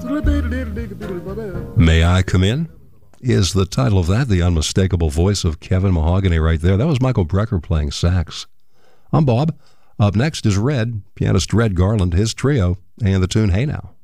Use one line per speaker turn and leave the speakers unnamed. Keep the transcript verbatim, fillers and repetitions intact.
May I Come In is the title of that, the unmistakable voice of Kevin Mahogany right there. That was Michael Brecker playing sax. I'm Bob. Up next is Red, pianist Red Garland, his trio, and the tune Hey Now.